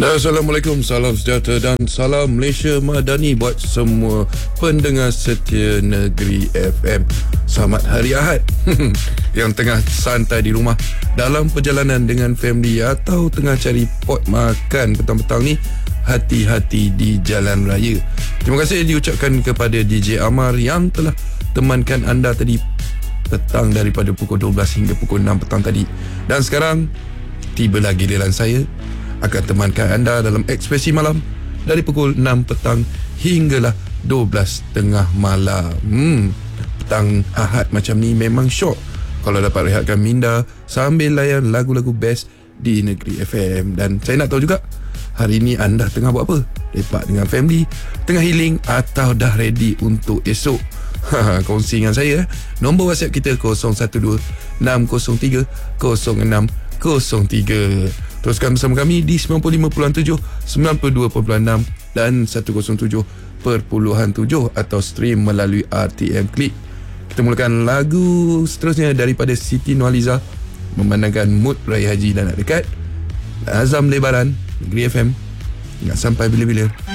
Assalamualaikum, salam sejahtera dan salam Malaysia Madani buat semua pendengar setia Negeri FM. Selamat Hari Ahad yang tengah santai di rumah dalam perjalanan dengan family atau tengah cari pot makan petang-petang ni. Hati-hati di jalan raya. Terima kasih diucapkan kepada DJ Amar yang telah temankan anda tadi petang daripada pukul 12 hingga pukul 6 petang tadi. Dan sekarang tibalah giliran saya akan temankan anda dalam Ekspresi Malam dari pukul 6 petang hinggalah 12 tengah malam. Petang Ahad macam ni memang syok kalau dapat rehatkan minda sambil layan lagu-lagu best di Negeri FM. Dan saya nak tahu juga, hari ni anda tengah buat apa? Lepak dengan family, tengah healing atau dah ready untuk esok? Kongsi dengan saya. Nombor WhatsApp kita 012 603 0603. Teruskan bersama kami di 95.7, 92.6 dan 107.7 atau stream melalui RTM Click. Kita mulakan lagu seterusnya daripada Siti Nurhaliza, memandangkan mood Raya Haji dah nak dekat. Azam Lebaran, Negeri FM. Ingat sampai bila-bila.